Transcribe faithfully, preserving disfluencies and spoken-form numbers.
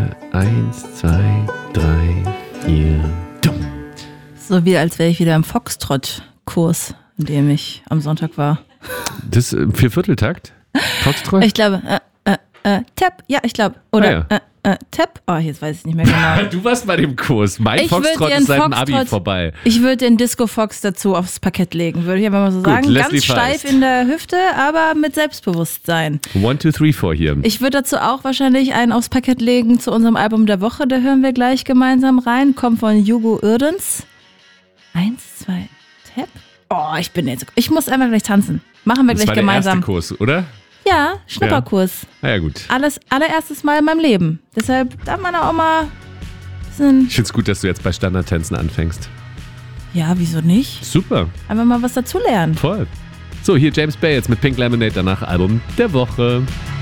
eins, zwei, drei, vier. Dumm. So wie als wäre ich wieder im Foxtrott-Kurs, in dem ich am Sonntag war. Das äh, Viervierteltakt? Foxtrott? Ich glaube, äh, äh, äh, Tap, ja, ich glaube. Oder, ah, ja. äh, äh, Tap, oh, jetzt weiß ich nicht mehr genau. Du warst bei dem Kurs. Mein Ich Foxtrott würd ist seit dem Foxtrott- Abi vorbei. Ich würde den Disco Fox dazu aufs Parkett legen, würde ich einfach mal so Gut, sagen. Leslie Ganz steif Feist. in der Hüfte, aber mit Selbstbewusstsein. One, two, three, four hier. Ich würde dazu auch wahrscheinlich einen aufs Parkett legen zu unserem Album der Woche. Da hören wir gleich gemeinsam rein. Kommt von Hugo Irdens. Eins, zwei, Tap. Oh, ich bin jetzt. Ich muss einfach gleich tanzen. Machen wir das gleich war gemeinsam. der erste Kurs, oder? Ja, Schnupperkurs. Na ja, gut. Alles allererstes Mal in meinem Leben. Deshalb darf man auch mal ein bisschen. Ich find's gut, dass du jetzt bei Standardtänzen anfängst. Ja, wieso nicht? Super, Einfach mal was dazulernen. voll. So, hier James Bay jetzt mit Pink Lemonade, danach Album der Woche.